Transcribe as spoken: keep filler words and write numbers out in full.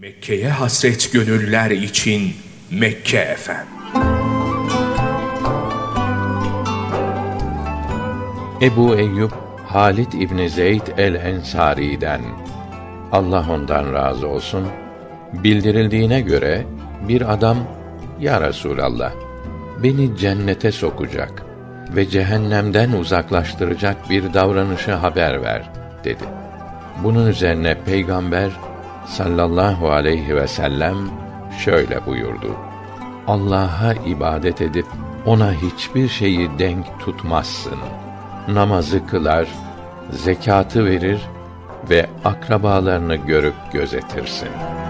Mekke'ye hasret gönüller için Mekke Efem. Ebu Eyyub Halid İbni Zeyd el-Ensari'den, Allah ondan razı olsun, bildirildiğine göre bir adam, "Ya Resûlallah, beni cennete sokacak ve cehennemden uzaklaştıracak bir davranışı haber ver," dedi. Bunun üzerine Peygamber sallallahu aleyhi ve sellem şöyle buyurdu: "Allah'a ibadet edip ona hiçbir şeyi denk tutmazsın. Namazı kılar, zekâtı verir ve akrabalarını görüp gözetirsin."